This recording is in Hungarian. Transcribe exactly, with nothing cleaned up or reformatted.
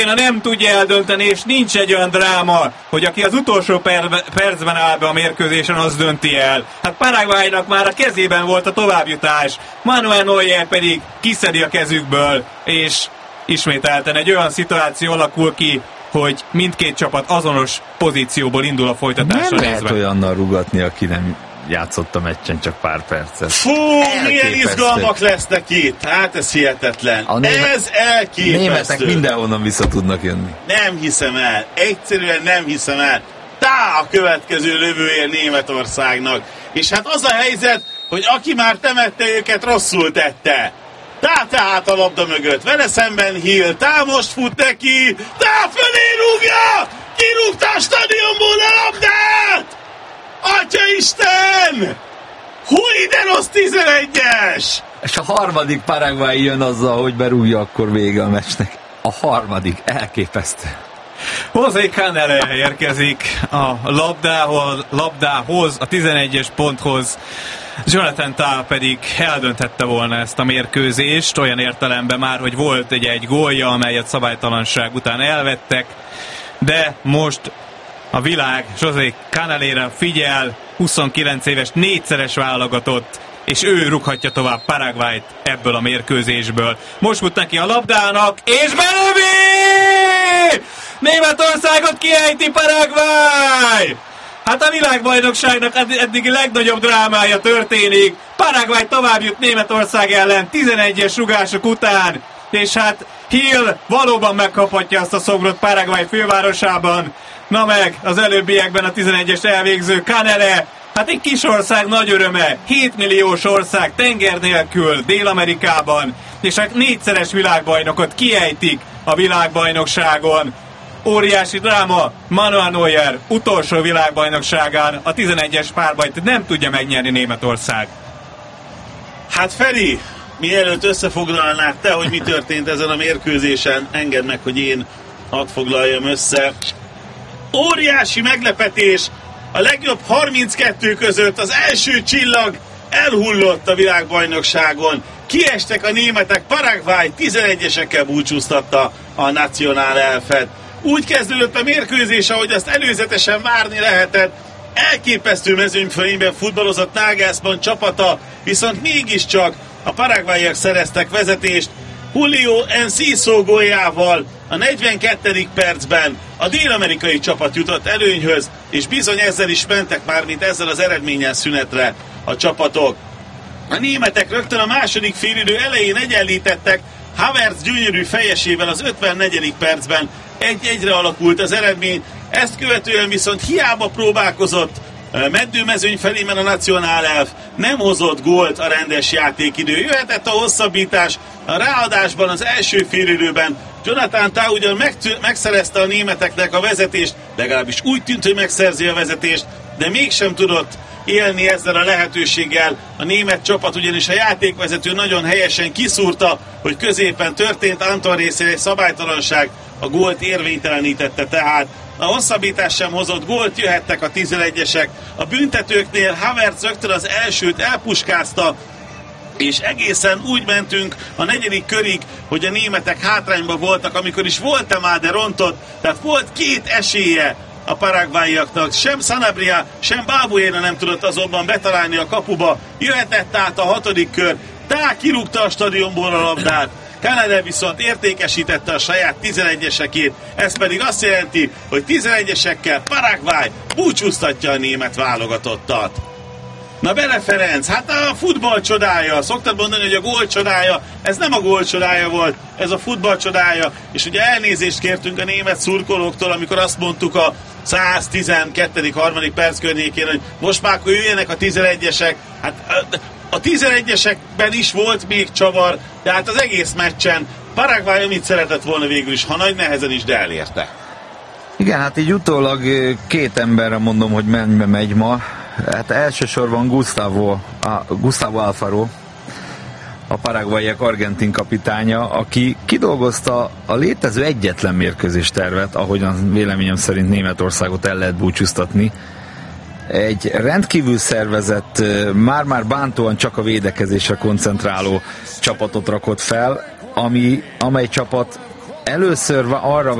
nem tudja eldönteni, és nincs egy olyan dráma, hogy aki az utolsó per- percben áll be a mérkőzésen, az dönti el. Hát Paraguaynak már a kezében volt a továbbjutás, Manuel Neuer pedig kiszedi a kezükből, és ismételten egy olyan szituáció alakul ki, hogy mindkét csapat azonos pozícióból indul a folytatásra nézve. Nem nézve. lehet olyannal rúgatni, aki nem játszott a meccsen csak pár percet. Fú, milyen izgalmak lesznek itt! Hát ez hihetetlen. A német, ez elképesztő. Németek mindenhonnan vissza tudnak jönni. Nem hiszem el. Egyszerűen nem hiszem el. Tá a következő lövője Németországnak. És hát az a helyzet, hogy aki már temette őket, rosszul tette. Tá tehát a labda mögött. Vele szemben Hill. Tá most fut neki. Tá fölé rúgja! Kirúgta a stadionból a labdát! Atyaisten! Húj, de rossz tizenegyes! És a harmadik Paraguay jön azzal, hogy berúgja, akkor vége a meccsnek. A harmadik, elképesztő. José Canele érkezik a labdához, labdához, a tizenegyes ponthoz. Jonathan Tah pedig eldönthette volna ezt a mérkőzést, olyan értelemben már, hogy volt egy, egy gólja, amelyet szabálytalanság után elvettek, de most a világ José Canelére figyel, huszonkilenc éves, négyszeres válogatott, és ő rúghatja tovább Paraguayt ebből a mérkőzésből. Most fut neki a labdának, és belövi! Németországot kiejti Paraguay! Hát a világbajnokságnak eddigi legnagyobb drámája történik. Paraguay tovább jut Németország ellen tizenegyes rugások után, és hát Hill valóban megkaphatja azt a szobrot Paraguay fővárosában. Na meg, az előbbiekben a tizenegyes elvégző Canele, hát egy kis ország nagy öröme, hét milliós ország tenger nélkül Dél-Amerikában, és hát négyszeres világbajnokot kiejtik a világbajnokságon. Óriási dráma, Manuel Neuer utolsó világbajnokságán a tizenegyes párbajt nem tudja megnyerni Németország. Hát Feri, mielőtt összefoglalnád te, hogy mi történt ezen a mérkőzésen, engedd meg, hogy én hadd foglaljam össze. Óriási meglepetés, a legjobb harminckettő között az első csillag elhullott a világbajnokságon. Kiestek a németek, Paraguay tizenegyesekkel búcsúztatta a Nacional Elfet. Úgy kezdődött a mérkőzés, ahogy azt előzetesen várni lehetett. Elképesztő mezőnyfölényben futballozott Nagelsmann csapata, viszont mégiscsak a paraguayiak szereztek vezetést. Julio Enciso góljával a negyvenkettedik percben a dél-amerikai csapat jutott előnyhöz, és bizony ezzel is mentek már, mint ezzel az eredménnyel szünetre a csapatok. A németek rögtön a második félidő elején egyenlítettek, Havertz gyönyörű fejesével az ötvennegyedik percben egy-egyre alakult az eredmény, ezt követően viszont hiába próbálkozott meddőmezőny felében a Nacional Elf, nem hozott gólt a rendes játékidő. Jöhetett a hosszabbítás, a ráadásban az első félidőben Jonathan Tah ugyan megszerezte a németeknek a vezetést, legalábbis úgy tűnt, hogy megszerzi a vezetést, de mégsem tudott élni ezzel a lehetőséggel. A német csapat ugyanis a játékvezető nagyon helyesen kiszúrta, hogy középen történt Anton részére egy szabálytalanság, a gólt érvénytelenítette tehát. A hosszabbítás sem hozott gólt, jöhettek a tizenegyesek. A büntetőknél Havertz rögtön az elsőt elpuskázta, és egészen úgy mentünk a negyedik körig, hogy a németek hátrányban voltak, amikor is Voltemade de rontott, tehát volt két esélye a paraguayiaknak. Sem Sanabria, sem Balbuena nem tudott azonban betalálni a kapuba. Jöhetett át a hatodik kör, Tah kirúgta a stadionból a labdát. Canele viszont értékesítette a saját tizenegyesekét, ez pedig azt jelenti, hogy tizenegyesekkel Paraguay búcsúztatja a német válogatottat. Na Bele Ferenc, hát a futball csodája, szoktad mondani, hogy a gól csodája, ez nem a gól csodája volt, ez a futball csodája, és ugye elnézést kértünk a német szurkolóktól, amikor azt mondtuk a száztizenkettedik harmadik perc környékén, hogy most már akkor jöjjenek a tizenegyesek, hát a tizenegyesekben is volt még csavar, de hát az egész meccsen Paraguay amit szeretett volna végül is, ha nagy nehezen is, de elérte. Igen, hát így utólag két emberre mondom, hogy mennybe megy ma. Hát elsősorban Gustavo, a Gustavo Alfaro, a paraguayiak argentin kapitánya, aki kidolgozta a létező egyetlen mérkőzés tervet, ahogyan véleményem szerint Németországot el lehet búcsúztatni. Egy rendkívül szervezett, már-már bántóan csak a védekezésre koncentráló csapatot rakott fel, ami, amely csapat először arra